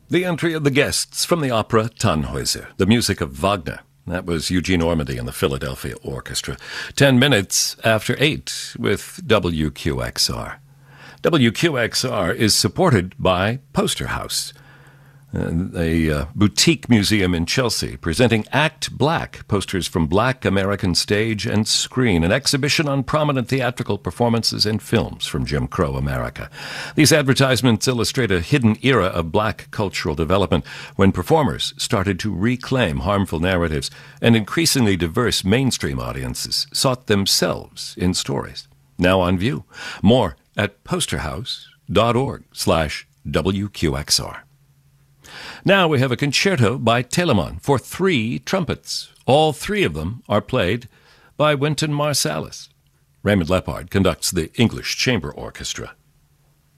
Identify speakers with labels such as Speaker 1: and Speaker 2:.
Speaker 1: The entry of the guests from the opera Tannhäuser, the music of Wagner. That was Eugene Ormandy and the Philadelphia Orchestra. 10 minutes after 8 with WQXR. WQXR is supported by Poster House, a boutique museum in Chelsea, presenting Act Black, posters from Black American stage and screen, an exhibition on prominent theatrical performances and films from Jim Crow America. These advertisements illustrate a hidden era of Black cultural development when performers started to reclaim harmful narratives and increasingly diverse mainstream audiences sought themselves in stories. Now on view. More at posterhouse.org/WQXR. Now we have a concerto by Telemann for 3 trumpets. All 3 of them are played by Wynton Marsalis. Raymond Lepard conducts the English Chamber Orchestra.